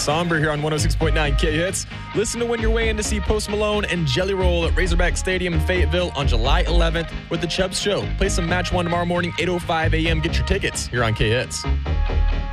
Somber here on 106.9 K-Hits. Listen to Win Your Way In to see Post Malone and Jelly Roll at Razorback Stadium in Fayetteville on July 11th with The Chubbs Show. Play some Match 1 tomorrow morning, 8:05 a.m. Get your tickets here on K-Hits.